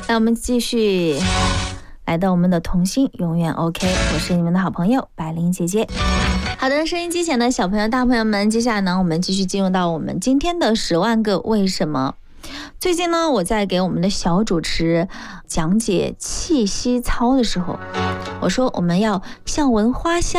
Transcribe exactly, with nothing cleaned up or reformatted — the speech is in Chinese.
那我们继续来到我们的童心永远 OK， 我是你们的好朋友百灵姐姐。好的，收音机前的小朋友大朋友们，接下来呢我们继续进入到我们今天的十万个为什么。最近呢我在给我们的小主持讲解气息操的时候，我说我们要像闻花香